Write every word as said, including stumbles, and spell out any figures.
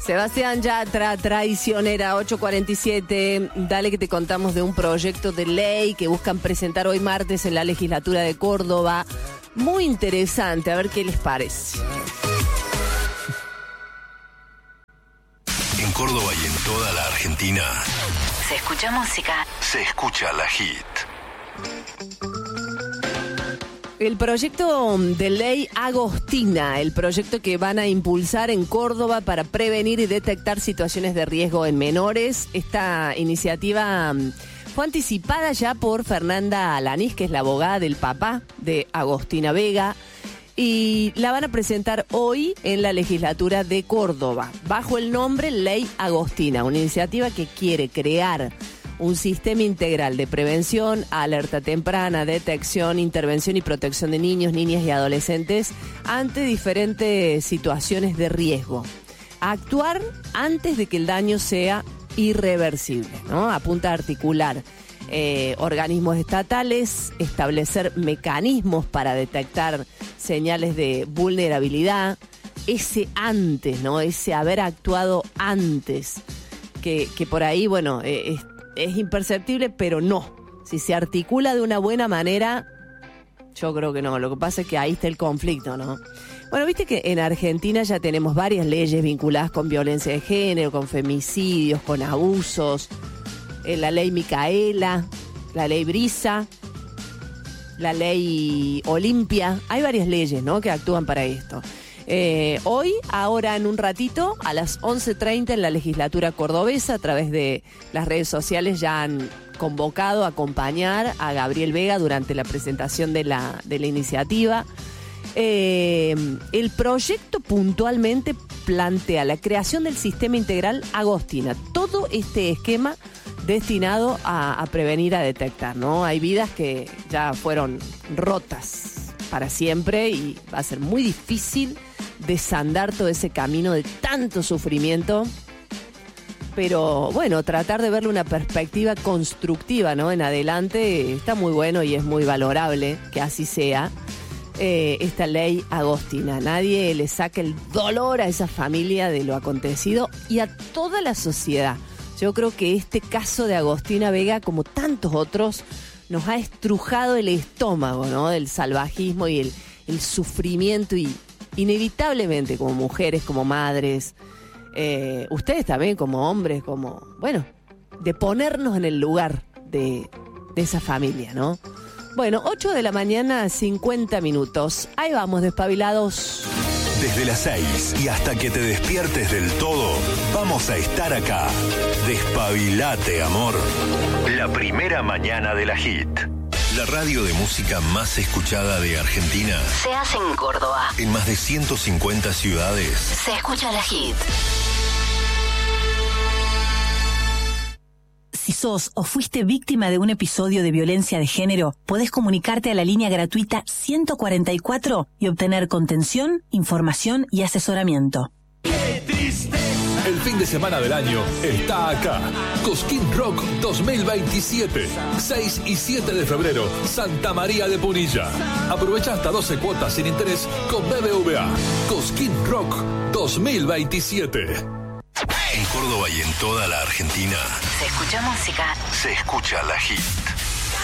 Sebastián Yatra, traicionera, ocho cuarenta y siete. Dale que te contamos de un proyecto de ley que buscan presentar hoy martes en la legislatura de Córdoba. Muy interesante, a ver qué les parece. En Córdoba y en toda la Argentina se escucha música. Se escucha la Hit. El proyecto de ley Agostina, el proyecto que van a impulsar en Córdoba para prevenir y detectar situaciones de riesgo en menores. Esta iniciativa fue anticipada ya por Fernanda Alanís, que es la abogada del papá de Agostina Vega, y la van a presentar hoy en la legislatura de Córdoba, bajo el nombre Ley Agostina, una iniciativa que quiere crear un sistema integral de prevención, alerta temprana, detección, intervención y protección de niños, niñas y adolescentes ante diferentes situaciones de riesgo. Actuar antes de que el daño sea irreversible, ¿no? Apunta a articular eh, organismos estatales, establecer mecanismos para detectar señales de vulnerabilidad, ese antes, ¿no? Ese haber actuado antes, que, que por ahí, bueno, eh, es Es imperceptible, pero no. Si se articula de una buena manera, yo creo que no. Lo que pasa es que ahí está el conflicto, ¿no? Bueno, viste que en Argentina ya tenemos varias leyes vinculadas con violencia de género, con femicidios, con abusos. Eh, la ley Micaela, la ley Brisa, la ley Olimpia. Hay varias leyes, ¿no?, que actúan para esto. Eh, hoy, ahora en un ratito, a las once treinta en la legislatura cordobesa, a través de las redes sociales ya han convocado a acompañar a Gabriel Vega durante la presentación de la, de la iniciativa. Eh, el proyecto puntualmente plantea la creación del sistema integral Agostina, todo este esquema destinado a, a prevenir, a detectar, ¿no? Hay vidas que ya fueron rotas para siempre y va a ser muy difícil desandar todo ese camino de tanto sufrimiento, pero bueno, tratar de verle una perspectiva constructiva, ¿no?, en adelante está muy bueno y es muy valorable que así sea. Eh, esta ley Agostina, nadie le saca el dolor a esa familia de lo acontecido y a toda la sociedad. Yo creo que este caso de Agostina Vega, como tantos otros, nos ha estrujado el estómago, ¿no?, del salvajismo y el, el sufrimiento, y inevitablemente como mujeres, como madres, eh, ustedes también como hombres, como, bueno, de ponernos en el lugar de, de esa familia, ¿no? Bueno, ocho de la mañana, cincuenta minutos. Ahí vamos, despabilados. Desde las seis y hasta que te despiertes del todo, vamos a estar acá. Despabilate, amor. La primera mañana de la Hit. La radio de música más escuchada de Argentina Se hace en Córdoba. En más de ciento cincuenta ciudades. Se escucha la Hit. Si sos o fuiste víctima de un episodio de violencia de género, podés comunicarte a la línea gratuita ciento cuarenta y cuatro y obtener contención, información y asesoramiento. ¡Qué tristeza! El fin de semana del año está acá. Cosquín Rock dos mil veintisiete. seis y siete de febrero, Santa María de Punilla. Aprovecha hasta doce cuotas sin interés con B B V A. Cosquín Rock dos mil veintisiete. En Córdoba y en toda la Argentina Se escucha música. se escucha la Hit.